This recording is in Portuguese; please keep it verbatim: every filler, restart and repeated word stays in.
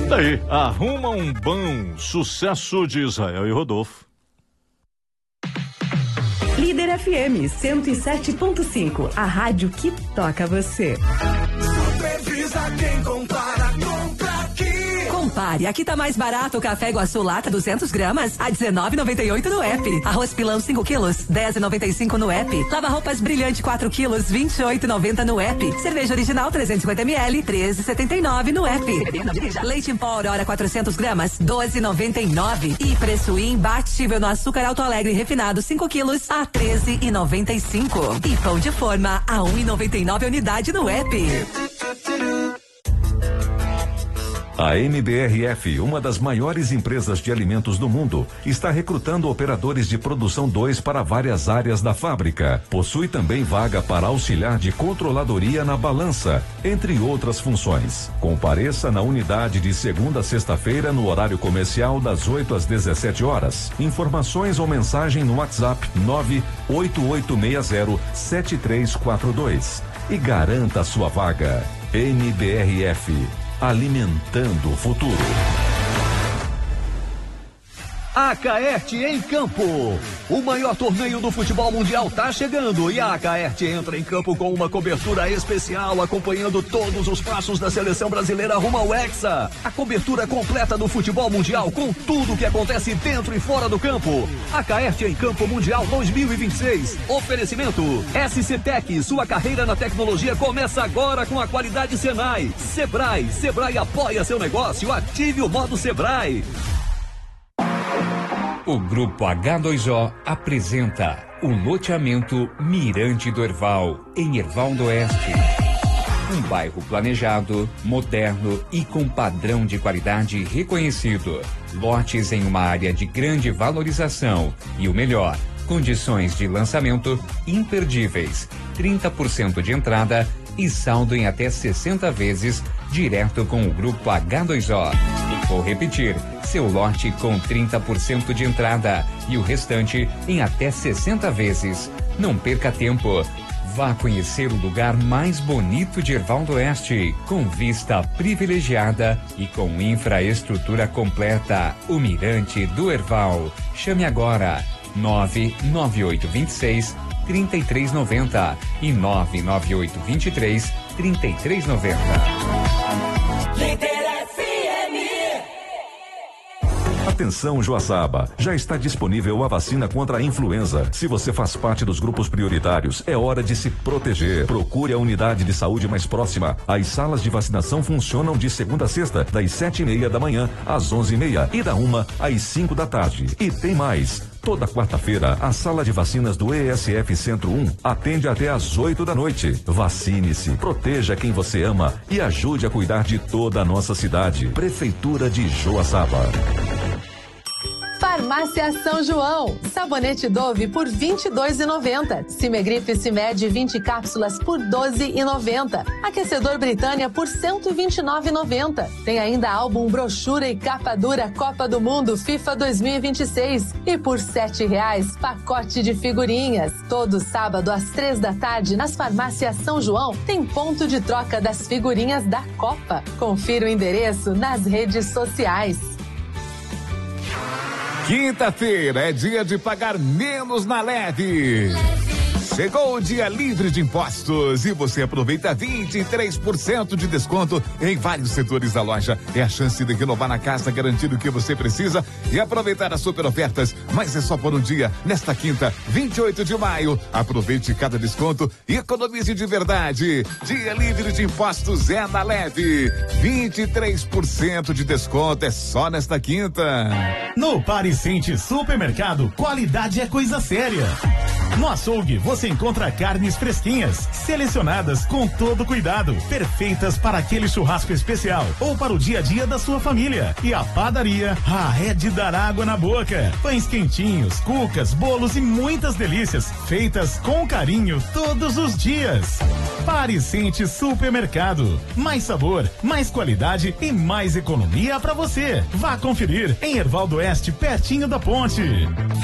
Daí, arruma um bom sucesso de Israel e Rodolfo. Líder F M cento e sete ponto cinco, a rádio que toca você. Supervisa quem compara, compra aqui. Compare, aqui tá mais barato o café Iguaçu lata duzentos gramas a dezenove e noventa e oito no app. Arroz pilão cinco quilos, dez e noventa e cinco no app. Lava roupas brilhante quatro quilos, vinte e oito e noventa no app. Cerveja original trezentos e cinquenta mililitros, treze e setenta e nove no app. Leite em pó Aurora quatrocentos gramas, doze e noventa e nove. E preço imbatível no açúcar Alto Alegre refinado cinco quilos a treze e noventa e cinco. E pão de forma a um e noventa e nove unidade no app. A M B R F, uma das maiores empresas de alimentos do mundo, está recrutando operadores de produção dois para várias áreas da fábrica. Possui também vaga para auxiliar de controladoria na balança, entre outras funções. Compareça na unidade de segunda a sexta-feira no horário comercial das oito às dezessete horas. Informações ou mensagem no WhatsApp nove oito oito seis zero sete três quatro dois e garanta a sua vaga. M B R F. Alimentando o futuro. A Caerte em campo. O maior torneio do futebol mundial tá chegando e a Caerte entra em campo com uma cobertura especial acompanhando todos os passos da seleção brasileira rumo ao Hexa. A cobertura completa do futebol mundial com tudo que acontece dentro e fora do campo. A Caerte em campo mundial dois mil e vinte e seis. Oferecimento S C Tech, sua carreira na tecnologia começa agora com a qualidade Senai. Sebrae, Sebrae apoia seu negócio, ative o modo Sebrae. O Grupo H dois O apresenta o loteamento Mirante do Herval, em Herval do Oeste. Um bairro planejado, moderno e com padrão de qualidade reconhecido. Lotes em uma área de grande valorização e o melhor, condições de lançamento imperdíveis. trinta por cento de entrada e saldo em até sessenta vezes direto com o Grupo H dois O. Vou repetir, seu lote com trinta por cento de entrada e o restante em até sessenta vezes. Não perca tempo. Vá conhecer o lugar mais bonito de Herval do Oeste, com vista privilegiada e com infraestrutura completa. O Mirante do Herval. Chame agora nove nove oito dois seis trinta e três noventa e nove nove oito dois três trinta e três noventa. Atenção, Joaçaba, já está disponível a vacina contra a influenza. Se você faz parte dos grupos prioritários, é hora de se proteger. Procure a unidade de saúde mais próxima. As salas de vacinação funcionam de segunda a sexta, das sete e meia da manhã às onze e meia e da uma às cinco da tarde. E tem mais. Toda quarta-feira, a sala de vacinas do E S F Centro um atende até às oito da noite. Vacine-se, proteja quem você ama e ajude a cuidar de toda a nossa cidade. Prefeitura de Joaçaba. Farmácia São João, sabonete Dove por vinte e dois reais e noventa centavos. Cimegrife Cimed vinte cápsulas por doze reais e noventa centavos. Aquecedor Britânia por cento e vinte e nove reais e noventa centavos. Tem ainda álbum brochura e capa dura Copa do Mundo FIFA dois mil e vinte e seis e por sete reais pacote de figurinhas. Todo sábado às três da tarde nas farmácias São João tem ponto de troca das figurinhas da Copa. Confira o endereço nas redes sociais. Quinta-feira é dia de pagar menos na Leve. Chegou o dia livre de impostos e você aproveita vinte e três por cento de desconto em vários setores da loja. É a chance de renovar na casa, garantir o que você precisa e aproveitar as super ofertas. Mas é só por um dia, nesta quinta, vinte e oito de maio. Aproveite cada desconto e economize de verdade. Dia livre de impostos é na Leve. vinte e três por cento de desconto é só nesta quinta. No Parecente Supermercado, qualidade é coisa séria. No açougue, você encontra carnes fresquinhas, selecionadas com todo cuidado, perfeitas para aquele churrasco especial ou para o dia a dia da sua família. E a padaria, ah, é de dar água na boca. Pães quentinhos, cucas, bolos e muitas delícias, feitas com carinho todos os dias. Parecente Supermercado, mais sabor, mais qualidade e mais economia para você. Vá conferir em Herval do Oeste, pertinho da ponte.